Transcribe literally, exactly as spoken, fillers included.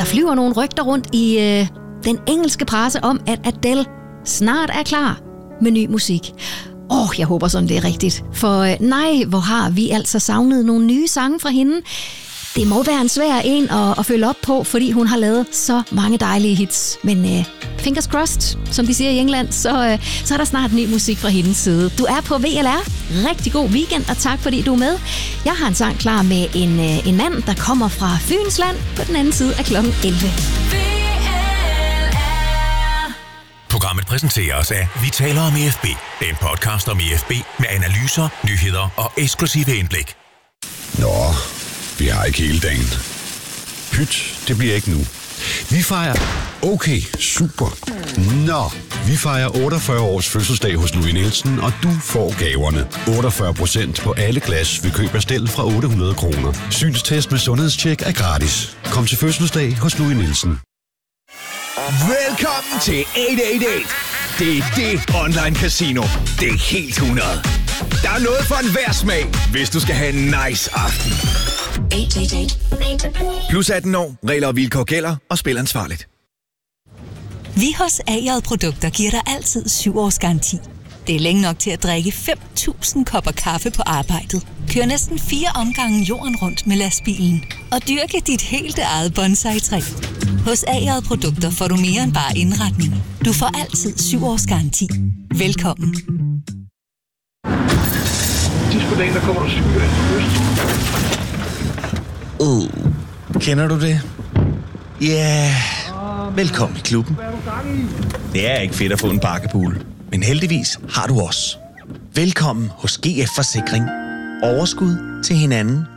der flyver nogle rygter rundt i øh, den engelske presse om, at Adele snart er klar med ny musik. Åh, oh, jeg håber sådan, det er rigtigt. For øh, nej, hvor har vi altså savnet nogle nye sange fra hende. Det må være en svær en at, at følge op på, fordi hun har lavet så mange dejlige hits. Men øh, fingers crossed, som de siger i England, så, øh, så er der snart ny musik fra hendes side. Du er på V L R. Rigtig god weekend, og tak fordi du er med. Jeg har en sang klar med en, øh, en mand, der kommer fra Fynsland på den anden side af klokken elleve. Programmet præsenteres af Vi taler om E F B. En podcast om E F B med analyser, nyheder og eksklusive indblik. Nå, vi har ikke hele dagen. Pyt, det bliver ikke nu. Vi fejrer... Okay, super. Nå, vi fejrer otteogfyrre års fødselsdag hos Louis Nielsen, og du får gaverne. otteogfyrre procent på alle glas ved køb af stel fra otte hundrede kroner. Synstest med sundhedstjek er gratis. Kom til fødselsdag hos Louis Nielsen. Velkommen til otte otte otte. Det er det online casino. Det er helt hundrede. Der er noget for enhver smag, hvis du skal have en nice aften. Plus atten år, regler og vilkår gælder, og spil ansvarligt. Vi hos A J Produkter giver dig altid syv års garanti. Det er længe nok til at drikke fem tusind kopper kaffe på arbejdet. Kør næsten fire omgange jorden rundt med lastbilen. Og dyrke dit helt eget bonsai-træ. Hos A J Produkter får du mere end bare indretning. Du får altid syv års garanti. Velkommen. Sidst på dagen, der kommer du cykel ind på øst. Uh, kender du det? Ja, yeah. Velkommen i klubben. Det er ikke fedt at få en bakkepool, men heldigvis har du os. Velkommen hos G F Forsikring. Overskud til hinanden